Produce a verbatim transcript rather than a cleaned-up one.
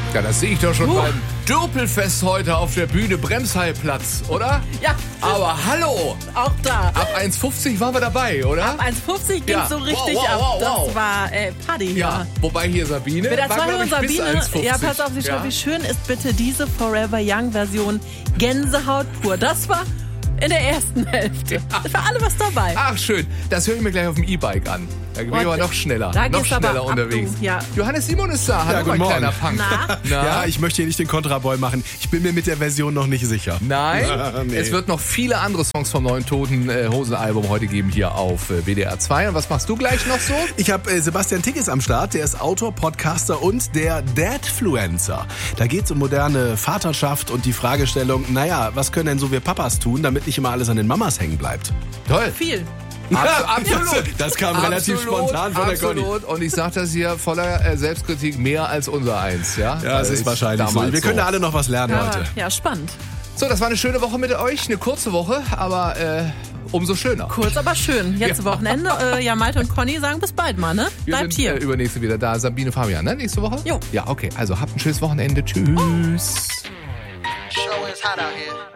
Ja, das sehe ich doch schon Uh. beim Dürpelfest heute auf der Bühne Bremsheilplatz, oder? Ja. Aber hallo! Auch da. Ab eins fünfzig waren wir dabei, oder? Ab eins fünfzig ging Ja. so richtig Wow, wow, ab. wow, wow. Das war äh, Party. Ja, wobei hier Sabine Mit der war, zweiten glaub ich, bis Sabine, eins fünfzig. ja, pass auf, sie schreibt, Ja? wie schön ist bitte diese Forever Young Version Gänsehaut pur. Das war in der ersten Hälfte. Ja. Da war alles was dabei. Ach, schön. Das höre ich mir gleich auf dem E-Bike an. Da bin ich aber noch schneller. Da noch geht's aber schneller ab, unterwegs. du. Ja. Johannes Simon ist da. Hallo, Ja, guten mein Morgen. kleiner Punk. Na? Na? Ja, ich möchte hier nicht den Kontraboy machen. Ich bin mir mit der Version noch nicht sicher. Nein, Nee. es wird noch viele andere Songs vom neuen Toten äh, Hosen Album heute geben hier auf äh, W D R zwei. Und was machst du gleich noch so? Ich habe äh, Sebastian Tickes am Start, der ist Autor, Podcaster und der Dadfluencer. Da geht es um moderne Vaterschaft und die Fragestellung, naja, was können denn so wir Papas tun, damit nicht immer alles an den Mamas hängen bleibt? Toll. Viel. Abs- absolut. Das kam relativ Absolut, spontan von der Conny. Absolut. Und ich sage das hier voller äh, Selbstkritik mehr als unser eins. Ja, Ja, es Äh, ist wahrscheinlich so. damals Wir können da alle noch was lernen Ja, heute. ja, spannend. So, das war eine schöne Woche mit euch. Eine kurze Woche, aber äh, umso schöner. Kurz, aber schön. Jetzt Ja. Wochenende. Äh, ja, Malte und Conny sagen bis bald mal, ne? Wir Bleibt sind hier. Äh, übernächste wieder da. Sabine, Fabian, ne? Nächste Woche? Jo. Ja, okay. Also habt ein schönes Wochenende. Tschüss. Show is hot out here.